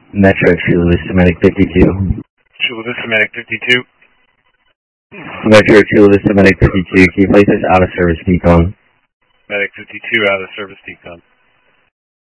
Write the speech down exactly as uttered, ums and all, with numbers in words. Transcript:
Metro Chula Vista Medic fifty-two. Chula Vista Medic fifty-two. Metro Chula Vista Medic fifty-two. Can you place this out of service decon? Medic fifty-two out of service decon.